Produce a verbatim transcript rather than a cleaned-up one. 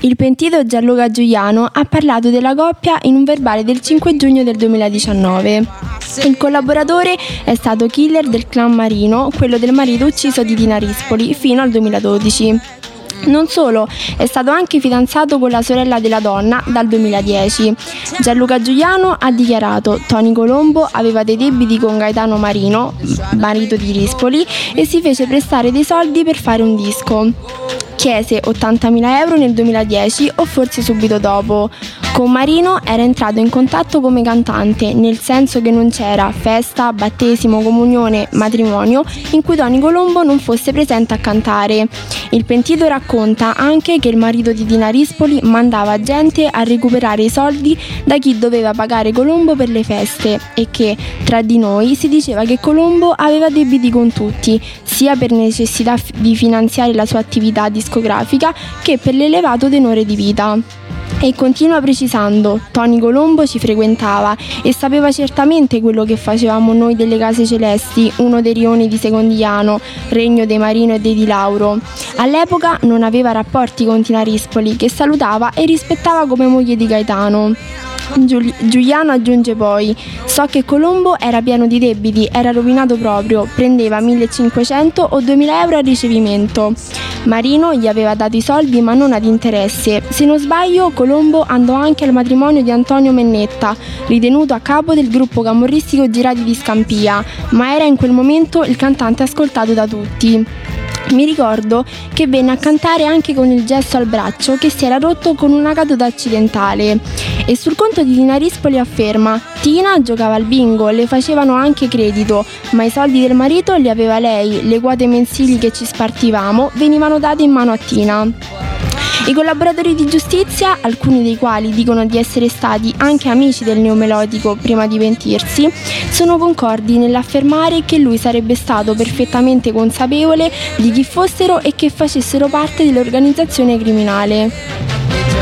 Il pentito Gianluca Giuliano ha parlato della coppia in un verbale del cinque giugno del duemiladiciannove. Il collaboratore è stato killer del clan Marino, quello del marito ucciso di Tina Rispoli, fino al duemiladodici. Non solo, è stato anche fidanzato con la sorella della donna dal duemiladieci. Gianluca Giuliano ha dichiarato: Tony Colombo aveva dei debiti con Gaetano Marino, marito di Rispoli, e si fece prestare dei soldi per fare un disco. Chiese ottantamila euro nel duemiladieci o forse subito dopo. Con Marino era entrato in contatto come cantante, nel senso che non c'era festa, battesimo, comunione, matrimonio in cui Tony Colombo non fosse presente a cantare. Il pentito racconta anche che il marito di Tina Rispoli mandava gente a recuperare i soldi da chi doveva pagare Colombo per le feste e che, tra di noi, si diceva che Colombo aveva debiti con tutti, sia per necessità di finanziare la sua attività discografica che per l'elevato tenore di vita. E continua precisando: Tony Colombo ci frequentava e sapeva certamente quello che facevamo noi delle Case Celesti, uno dei rioni di Secondigliano, regno dei Marino e dei Di Lauro. All'epoca non aveva rapporti con Tina Rispoli, che salutava e rispettava come moglie di Gaetano. Giul- Giuliano aggiunge poi: so che Colombo era pieno di debiti, era rovinato proprio, prendeva millecinquecento o duemila euro a ricevimento. Marino gli aveva dato i soldi ma non ad interesse. Se non sbaglio, Colombo andò anche al matrimonio di Antonio Mennetta, ritenuto a capo del gruppo camorristico Girati di Scampia, ma era in quel momento il cantante ascoltato da tutti. Mi ricordo che venne a cantare anche con il gesso al braccio che si era rotto con una caduta accidentale. E sul conto di Tina Rispoli afferma: Tina giocava al bingo, le facevano anche credito, ma i soldi del marito li aveva lei, le quote mensili che ci spartivamo venivano date in mano a Tina. I collaboratori di giustizia, alcuni dei quali dicono di essere stati anche amici del neomelodico prima di pentirsi, sono concordi nell'affermare che lui sarebbe stato perfettamente consapevole di chi fossero e che facessero parte dell'organizzazione criminale.